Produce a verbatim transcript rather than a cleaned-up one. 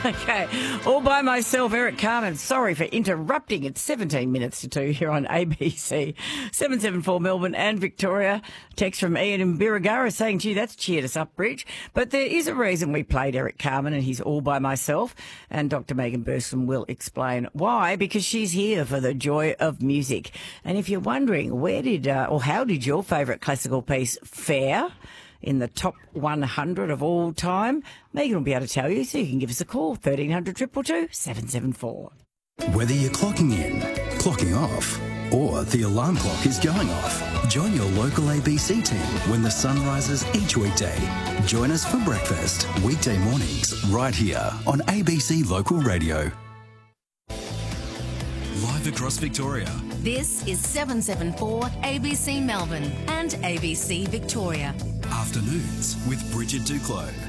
Okay, all by myself, Eric Carmen. Sorry for interrupting. It's seventeen minutes to two here on A B C. seven seven four Melbourne and Victoria. Text from Ian in Birregurra saying, gee, that's cheered us up, Bridge. But there is a reason we played Eric Carmen and he's all by myself. And Doctor Megan Burston will explain why, because she's here for the joy of music. And if you're wondering, where did, uh, or how did your favourite classical piece fare in the top one hundred of all time, Megan will be able to tell you, so you can give us a call, thirteen hundred, two two two, seven seven four. Whether you're clocking in, clocking off, or the alarm clock is going off, join your local A B C team when the sun rises each weekday. Join us for breakfast, weekday mornings, right here on A B C Local Radio. Live across Victoria. This is seven seven four A B C Melbourne and A B C Victoria. Afternoons with Bridget Duclos.